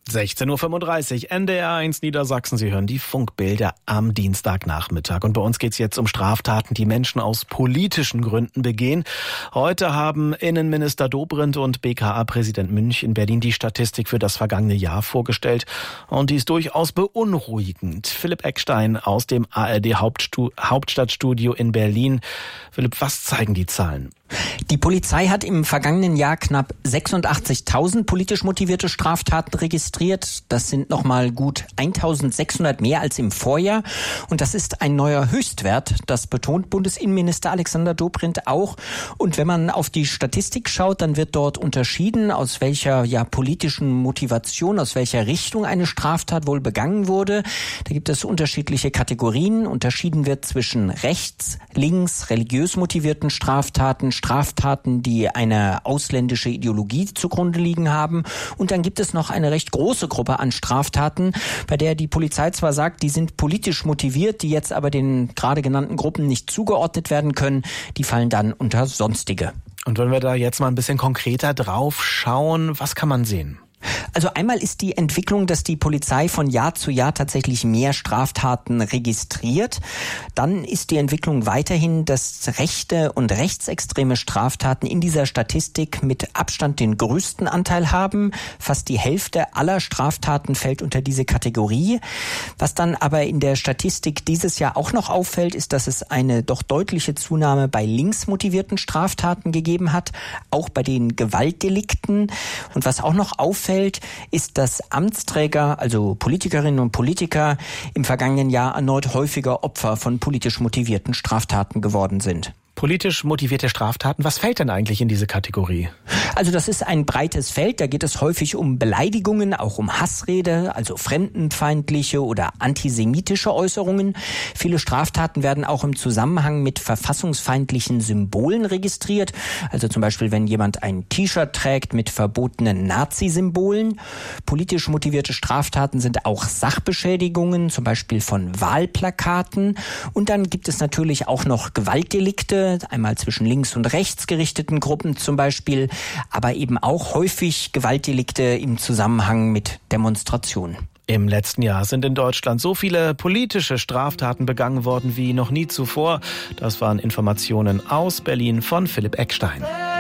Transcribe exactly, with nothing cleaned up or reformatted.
sechzehn Uhr fünfunddreißig, N D R eins Niedersachsen. Sie hören die Funkbilder am Dienstagnachmittag. Und bei uns geht es jetzt um Straftaten, die Menschen aus politischen Gründen begehen. Heute haben Innenminister Dobrindt und B K A-Präsident Münch in Berlin die Statistik für das vergangene Jahr vorgestellt. Und die ist durchaus beunruhigend. Philipp Eckstein aus dem A R D-Hauptstadtstudio in Berlin. Philipp, was zeigen die Zahlen? Die Polizei hat im vergangenen Jahr knapp sechsundachtzigtausend politisch motivierte Straftaten registriert. Das sind nochmal gut eintausendsechshundert mehr als im Vorjahr. Und das ist ein neuer Höchstwert. Das betont Bundesinnenminister Alexander Dobrindt auch. Und wenn man auf die Statistik schaut, dann wird dort unterschieden, aus welcher ja politischen Motivation, aus welcher Richtung eine Straftat wohl begangen wurde. Da gibt es unterschiedliche Kategorien. Unterschieden wird zwischen rechts, links, religiös motivierten Straftaten, Straftaten, die eine ausländische Ideologie zugrunde liegen haben. Und dann gibt es noch eine recht große Gruppe an Straftaten, bei der die Polizei zwar sagt, die sind politisch motiviert, die jetzt aber den gerade genannten Gruppen nicht zugeordnet werden können. Die fallen dann unter Sonstige. Und wenn wir da jetzt mal ein bisschen konkreter drauf schauen, was kann man sehen? Also einmal ist die Entwicklung, dass die Polizei von Jahr zu Jahr tatsächlich mehr Straftaten registriert. Dann ist die Entwicklung weiterhin, dass rechte und rechtsextreme Straftaten in dieser Statistik mit Abstand den größten Anteil haben. Fast die Hälfte aller Straftaten fällt unter diese Kategorie. Was dann aber in der Statistik dieses Jahr auch noch auffällt, ist, dass es eine doch deutliche Zunahme bei linksmotivierten Straftaten gegeben hat, auch bei den Gewaltdelikten. Und was auch noch auffällt, ist, dass Amtsträger, also Politikerinnen und Politiker, im vergangenen Jahr erneut häufiger Opfer von politisch motivierten Straftaten geworden sind. Politisch motivierte Straftaten, was fällt denn eigentlich in diese Kategorie? Also das ist ein breites Feld, da geht es häufig um Beleidigungen, auch um Hassrede, also fremdenfeindliche oder antisemitische Äußerungen. Viele Straftaten werden auch im Zusammenhang mit verfassungsfeindlichen Symbolen registriert, also zum Beispiel, wenn jemand ein T-Shirt trägt mit verbotenen Nazi-Symbolen. Politisch motivierte Straftaten sind auch Sachbeschädigungen, zum Beispiel von Wahlplakaten. Und dann gibt es natürlich auch noch Gewaltdelikte, einmal zwischen links und rechts gerichteten Gruppen zum Beispiel, aber eben auch häufig Gewaltdelikte im Zusammenhang mit Demonstrationen. Im letzten Jahr sind in Deutschland so viele politische Straftaten begangen worden wie noch nie zuvor. Das waren Informationen aus Berlin von Philipp Eckstein.